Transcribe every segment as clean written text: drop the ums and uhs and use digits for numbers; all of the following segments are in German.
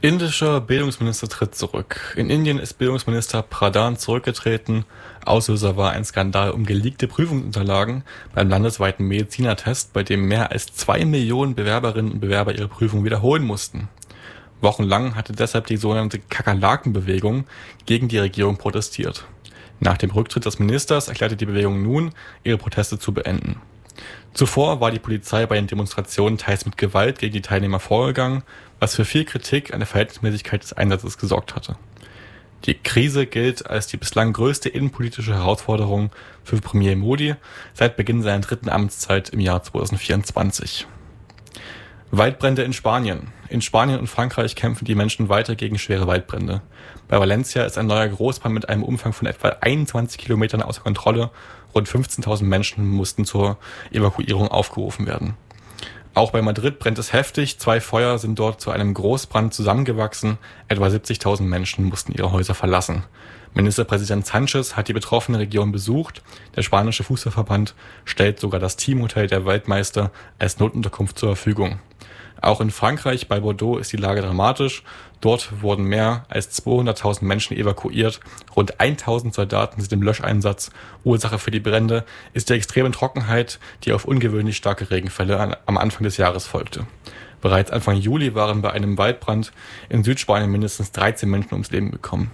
Indischer Bildungsminister tritt zurück. In Indien ist Bildungsminister Pradhan zurückgetreten. Auslöser war ein Skandal um geleakte Prüfungsunterlagen beim landesweiten Medizinertest, bei dem mehr als 2 Millionen Bewerberinnen und Bewerber ihre Prüfung wiederholen mussten. Wochenlang hatte deshalb die sogenannte Kakerlaken-Bewegung gegen die Regierung protestiert. Nach dem Rücktritt des Ministers erklärte die Bewegung nun, ihre Proteste zu beenden. Zuvor war die Polizei bei den Demonstrationen teils mit Gewalt gegen die Teilnehmer vorgegangen, was für viel Kritik an der Verhältnismäßigkeit des Einsatzes gesorgt hatte. Die Krise gilt als die bislang größte innenpolitische Herausforderung für Premier Modi seit Beginn seiner dritten Amtszeit im Jahr 2024. Waldbrände in Spanien. In Spanien und Frankreich kämpfen die Menschen weiter gegen schwere Waldbrände. Bei Valencia ist ein neuer Großbrand mit einem Umfang von etwa 21 Kilometern außer Kontrolle. Rund 15.000 Menschen mussten zur Evakuierung aufgerufen werden. Auch bei Madrid brennt es heftig. 2 Feuer sind dort zu einem Großbrand zusammengewachsen. Etwa 70.000 Menschen mussten ihre Häuser verlassen. Ministerpräsident Sánchez hat die betroffene Region besucht. Der spanische Fußballverband stellt sogar das Teamhotel der Waldmeister als Notunterkunft zur Verfügung. Auch in Frankreich, bei Bordeaux, ist die Lage dramatisch. Dort wurden mehr als 200.000 Menschen evakuiert. Rund 1.000 Soldaten sind im Löscheinsatz. Ursache für die Brände ist die extreme Trockenheit, die auf ungewöhnlich starke Regenfälle am Anfang des Jahres folgte. Bereits Anfang Juli waren bei einem Waldbrand in Südspanien mindestens 13 Menschen ums Leben gekommen.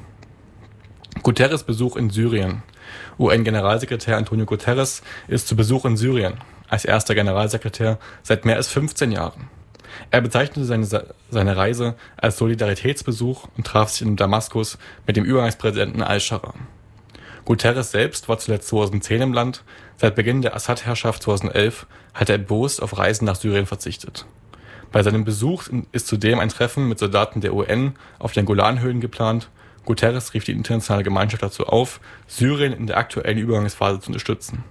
Guterres Besuch in Syrien. UN-Generalsekretär Antonio Guterres ist zu Besuch in Syrien, als erster Generalsekretär seit mehr als 15 Jahren. Er bezeichnete seine Reise als Solidaritätsbesuch und traf sich in Damaskus mit dem Übergangspräsidenten al-Shara. Guterres selbst war zuletzt 2010 im Land. Seit Beginn der Assad-Herrschaft 2011 hat er bewusst auf Reisen nach Syrien verzichtet. Bei seinem Besuch ist zudem ein Treffen mit Soldaten der UN auf den Golanhöhen geplant. Guterres rief die internationale Gemeinschaft dazu auf, Syrien in der aktuellen Übergangsphase zu unterstützen.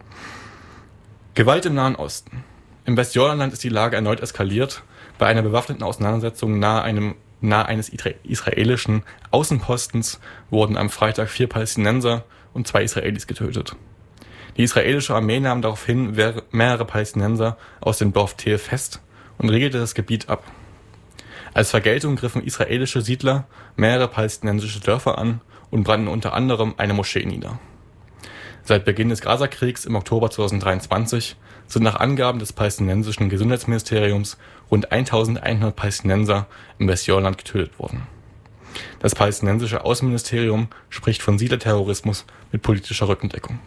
Gewalt im Nahen Osten. Im Westjordanland ist die Lage erneut eskaliert. Bei einer bewaffneten Auseinandersetzung nahe eines israelischen Außenpostens wurden am Freitag 4 Palästinenser und 2 Israelis getötet. Die israelische Armee nahm daraufhin mehrere Palästinenser aus dem Dorf Tel fest und riegelte das Gebiet ab. Als Vergeltung griffen israelische Siedler mehrere palästinensische Dörfer an und brannten unter anderem eine Moschee nieder. Seit Beginn des Gazakriegs im Oktober 2023 sind nach Angaben des palästinensischen Gesundheitsministeriums rund 1.100 Palästinenser im Westjordanland getötet worden. Das palästinensische Außenministerium spricht von Siedlerterrorismus mit politischer Rückendeckung.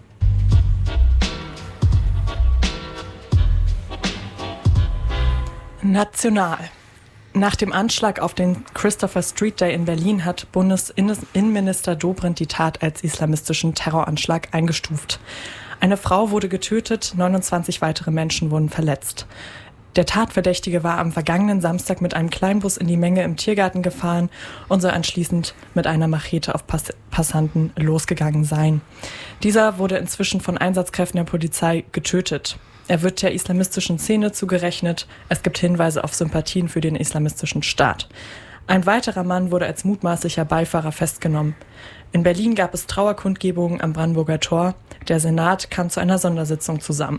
National. Nach dem Anschlag auf den Christopher Street Day in Berlin hat Bundesinnenminister Dobrindt die Tat als islamistischen Terroranschlag eingestuft. Eine Frau wurde getötet, 29 weitere Menschen wurden verletzt. Der Tatverdächtige war am vergangenen Samstag mit einem Kleinbus in die Menge im Tiergarten gefahren und soll anschließend mit einer Machete auf Passanten losgegangen sein. Dieser wurde inzwischen von Einsatzkräften der Polizei getötet. Er wird der islamistischen Szene zugerechnet. Es gibt Hinweise auf Sympathien für den islamistischen Staat. Ein weiterer Mann wurde als mutmaßlicher Beifahrer festgenommen. In Berlin gab es Trauerkundgebungen am Brandenburger Tor. Der Senat kam zu einer Sondersitzung zusammen.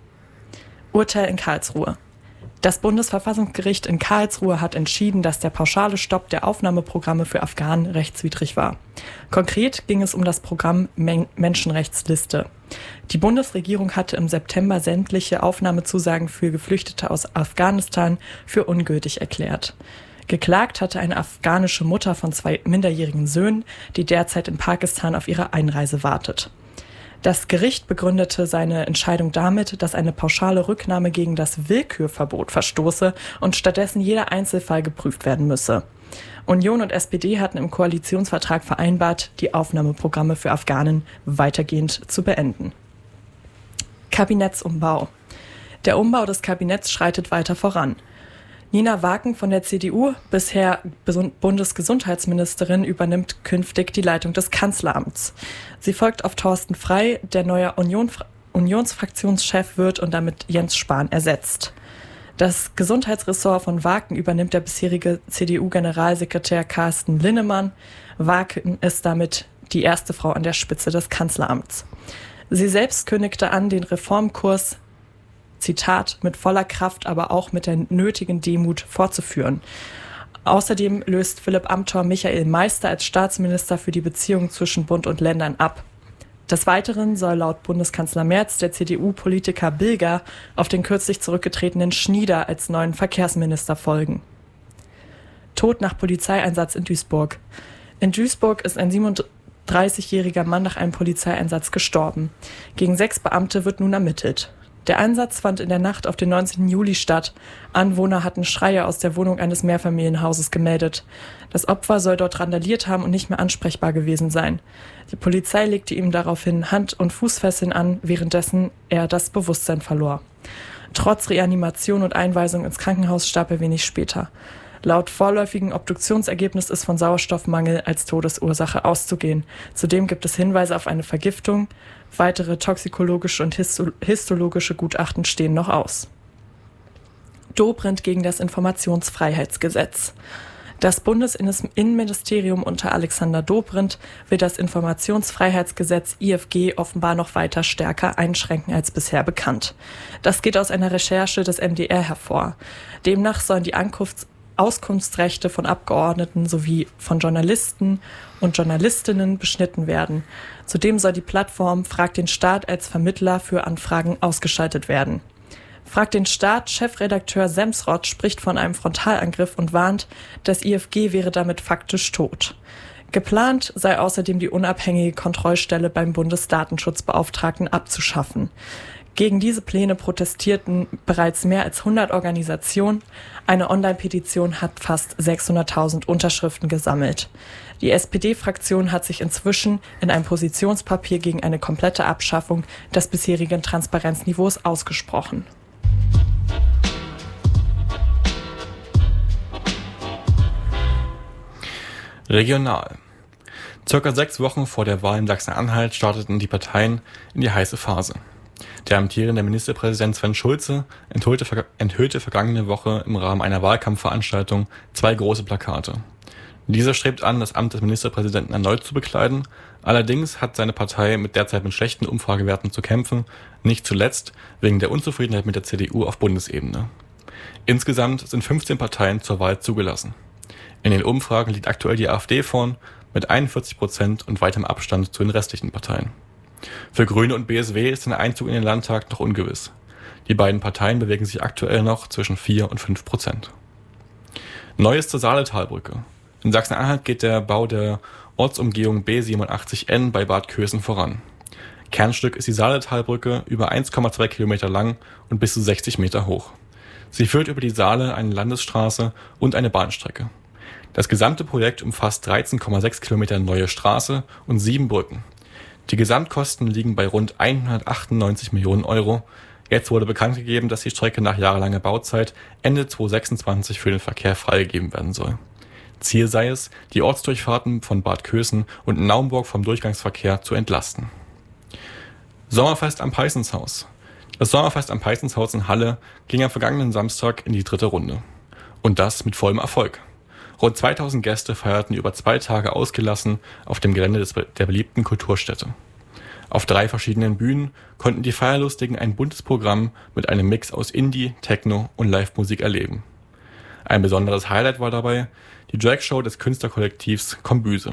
Urteil in Karlsruhe. Das Bundesverfassungsgericht in Karlsruhe hat entschieden, dass der pauschale Stopp der Aufnahmeprogramme für Afghanen rechtswidrig war. Konkret ging es um das Programm Menschenrechtsliste. Die Bundesregierung hatte im September sämtliche Aufnahmezusagen für Geflüchtete aus Afghanistan für ungültig erklärt. Geklagt hatte eine afghanische Mutter von 2 minderjährigen Söhnen, die derzeit in Pakistan auf ihre Einreise wartet. Das Gericht begründete seine Entscheidung damit, dass eine pauschale Rücknahme gegen das Willkürverbot verstoße und stattdessen jeder Einzelfall geprüft werden müsse. Union und SPD hatten im Koalitionsvertrag vereinbart, die Aufnahmeprogramme für Afghanen weitergehend zu beenden. Kabinettsumbau. Der Umbau des Kabinetts schreitet weiter voran. Nina Waken von der CDU, bisher Bundesgesundheitsministerin, übernimmt künftig die Leitung des Kanzleramts. Sie folgt auf Thorsten Frey, der neuer Unionsfraktionschef wird und damit Jens Spahn ersetzt. Das Gesundheitsressort von Waken übernimmt der bisherige CDU-Generalsekretär Carsten Linnemann. Waken ist damit die erste Frau an der Spitze des Kanzleramts. Sie selbst kündigte an, den Reformkurs, Zitat, mit voller Kraft, aber auch mit der nötigen Demut fortzuführen. Außerdem löst Philipp Amthor Michael Meister als Staatsminister für die Beziehungen zwischen Bund und Ländern ab. Des Weiteren soll laut Bundeskanzler Merz der CDU-Politiker Bilger auf den kürzlich zurückgetretenen Schnieder als neuen Verkehrsminister folgen. Tod nach Polizeieinsatz in Duisburg. In Duisburg ist ein 37-jähriger Mann nach einem Polizeieinsatz gestorben. Gegen 6 Beamte wird nun ermittelt. Der Einsatz fand in der Nacht auf den 19. Juli statt. Anwohner hatten Schreie aus der Wohnung eines Mehrfamilienhauses gemeldet. Das Opfer soll dort randaliert haben und nicht mehr ansprechbar gewesen sein. Die Polizei legte ihm daraufhin Hand- und Fußfesseln an, währenddessen er das Bewusstsein verlor. Trotz Reanimation und Einweisung ins Krankenhaus starb er wenig später. Laut vorläufigen Obduktionsergebnis ist von Sauerstoffmangel als Todesursache auszugehen. Zudem gibt es Hinweise auf eine Vergiftung. Weitere toxikologische und histologische Gutachten stehen noch aus. Dobrindt gegen das Informationsfreiheitsgesetz. Das Bundesinnenministerium unter Alexander Dobrindt will das Informationsfreiheitsgesetz IFG offenbar noch weiter stärker einschränken als bisher bekannt. Das geht aus einer Recherche des MDR hervor. Demnach sollen die Auskunftsrechte von Abgeordneten sowie von Journalisten und Journalistinnen beschnitten werden. Zudem soll die Plattform Frag den Staat als Vermittler für Anfragen ausgeschaltet werden. Frag den Staat, Chefredakteur Semsrott spricht von einem Frontalangriff und warnt, das IFG wäre damit faktisch tot. Geplant sei außerdem die unabhängige Kontrollstelle beim Bundesdatenschutzbeauftragten abzuschaffen. Gegen diese Pläne protestierten bereits mehr als 100 Organisationen. Eine Online-Petition hat fast 600.000 Unterschriften gesammelt. Die SPD-Fraktion hat sich inzwischen in einem Positionspapier gegen eine komplette Abschaffung des bisherigen Transparenzniveaus ausgesprochen. Regional. Circa 6 Wochen vor der Wahl in Sachsen-Anhalt starteten die Parteien in die heiße Phase. Der amtierende Ministerpräsident Sven Schulze enthüllte vergangene Woche im Rahmen einer Wahlkampfveranstaltung 2 große Plakate. Dieser strebt an, das Amt des Ministerpräsidenten erneut zu bekleiden. Allerdings hat seine Partei derzeit mit schlechten Umfragewerten zu kämpfen, nicht zuletzt wegen der Unzufriedenheit mit der CDU auf Bundesebene. Insgesamt sind 15 Parteien zur Wahl zugelassen. In den Umfragen liegt aktuell die AfD vorn mit 41% und weitem Abstand zu den restlichen Parteien. Für Grüne und BSW ist ein Einzug in den Landtag noch ungewiss. Die beiden Parteien bewegen sich aktuell noch zwischen 4 und 5%. Neues zur Saaletalbrücke. In Sachsen-Anhalt geht der Bau der Ortsumgehung B87N bei Bad Kösen voran. Kernstück ist die Saaletalbrücke, über 1,2 Kilometer lang und bis zu 60 Meter hoch. Sie führt über die Saale, eine Landesstraße und eine Bahnstrecke. Das gesamte Projekt umfasst 13,6 Kilometer neue Straße und 7 Brücken. Die Gesamtkosten liegen bei rund 198 Millionen Euro. Jetzt wurde bekannt gegeben, dass die Strecke nach jahrelanger Bauzeit Ende 2026 für den Verkehr freigegeben werden soll. Ziel sei es, die Ortsdurchfahrten von Bad Kösen und Naumburg vom Durchgangsverkehr zu entlasten. Sommerfest am Peißenshaus. Das Sommerfest am Peißenshaus in Halle ging am vergangenen Samstag in die 3. Runde. Und das mit vollem Erfolg. Rund 2000 Gäste feierten über 2 Tage ausgelassen auf dem Gelände der beliebten Kulturstätte. Auf 3 verschiedenen Bühnen konnten die Feierlustigen ein buntes Programm mit einem Mix aus Indie, Techno und Live-Musik erleben. Ein besonderes Highlight war dabei die Dragshow des Künstlerkollektivs Kombüse.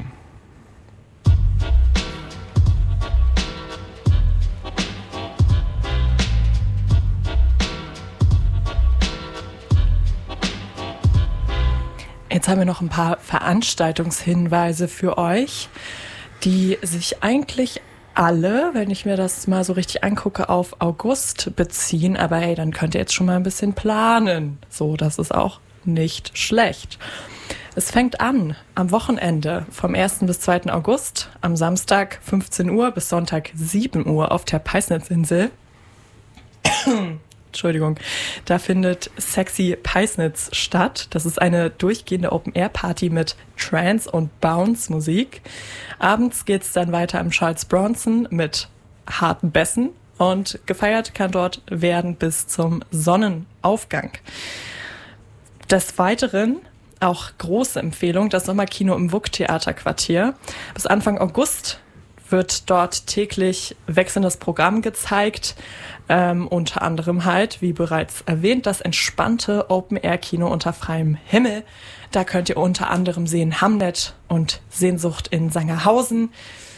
Jetzt haben wir noch ein paar Veranstaltungshinweise für euch, die sich eigentlich alle, wenn ich mir das mal so richtig angucke, auf August beziehen. Aber hey, dann könnt ihr jetzt schon mal ein bisschen planen. So, das ist auch nicht schlecht. Es fängt an am Wochenende vom 1. bis 2. August, am Samstag 15 Uhr bis Sonntag 7 Uhr auf der Peisnitzinsel. Entschuldigung, da findet Sexy Peisnitz statt. Das ist eine durchgehende Open-Air-Party mit Trance- und Bounce-Musik. Abends geht's dann weiter im Charles Bronson mit harten Bässen und gefeiert kann dort werden bis zum Sonnenaufgang. Des Weiteren auch große Empfehlung, das Sommerkino im WUK-Theaterquartier. Bis Anfang August wird dort täglich wechselndes Programm gezeigt. Unter anderem halt, wie bereits erwähnt, das entspannte Open-Air-Kino unter freiem Himmel. Da könnt ihr unter anderem sehen Hamlet und Sehnsucht in Sangerhausen.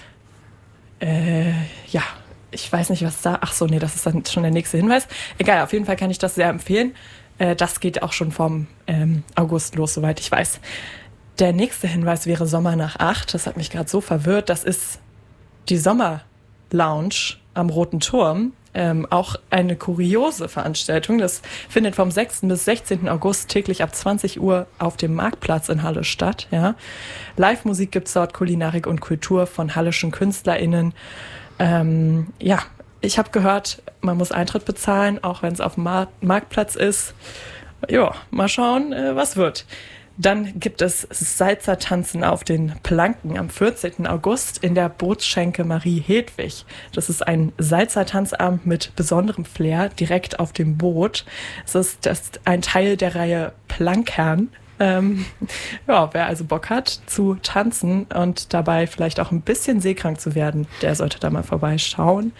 Ja, ich weiß nicht, was da... Ach so, nee, das ist dann schon der nächste Hinweis. Egal, auf jeden Fall kann ich das sehr empfehlen. Das geht auch schon vom August los, soweit ich weiß. Der nächste Hinweis wäre Sommer nach 8. Das hat mich gerade so verwirrt. Das ist die Sommerlounge am Roten Turm. Auch eine kuriose Veranstaltung. Das findet vom 6. bis 16. August täglich ab 20 Uhr auf dem Marktplatz in Halle statt. Ja. Live-Musik gibt's dort, Kulinarik und Kultur von hallischen KünstlerInnen. Ja, ich habe gehört, man muss Eintritt bezahlen, auch wenn es auf dem Marktplatz ist. Ja, mal schauen, was wird. Dann gibt es Salzertanzen auf den Planken am 14. August in der Bootsschenke Marie Hedwig. Das ist ein Salzertanzabend mit besonderem Flair direkt auf dem Boot. Es ist ein Teil der Reihe Plankern. Ja, wer also Bock hat zu tanzen und dabei vielleicht auch ein bisschen seekrank zu werden, der sollte da mal vorbeischauen.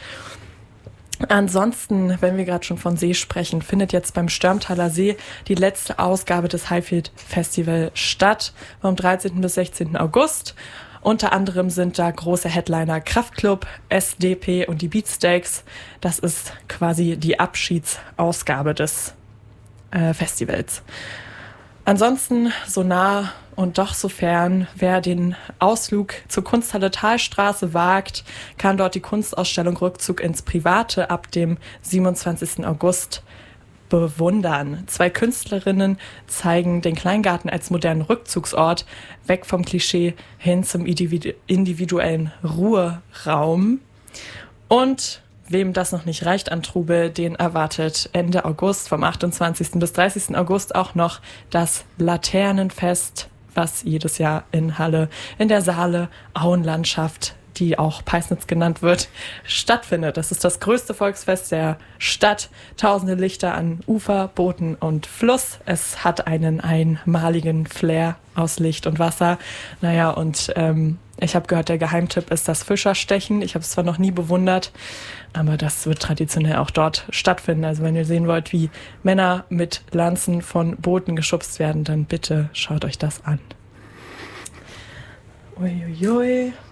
Ansonsten, wenn wir gerade schon von See sprechen, findet jetzt beim Störmtaler See die letzte Ausgabe des Highfield Festival statt, vom 13. bis 16. August. Unter anderem sind da große Headliner Kraftklub, SDP und die Beatsteaks. Das ist quasi die Abschiedsausgabe des Festivals. Ansonsten so nah und doch so fern, wer den Ausflug zur Kunsthalle Thalstraße wagt, kann dort die Kunstausstellung Rückzug ins Private ab dem 27. August bewundern. 2 Künstlerinnen zeigen den Kleingarten als modernen Rückzugsort, weg vom Klischee hin zum individuellen Ruheraum. Und wem das noch nicht reicht an Trubel, den erwartet Ende August, vom 28. bis 30. August auch noch das Laternenfest, was jedes Jahr in Halle, in der Saale Auenlandschaft, die auch Peisnitz genannt wird, stattfindet. Das ist das größte Volksfest der Stadt. Tausende Lichter an Ufer, Booten und Fluss. Es hat einen einmaligen Flair aus Licht und Wasser. Naja, und ich habe gehört, der Geheimtipp ist das Fischerstechen. Ich habe es zwar noch nie bewundert, aber das wird traditionell auch dort stattfinden. Also wenn ihr sehen wollt, wie Männer mit Lanzen von Booten geschubst werden, dann bitte schaut euch das an. Uiuiui.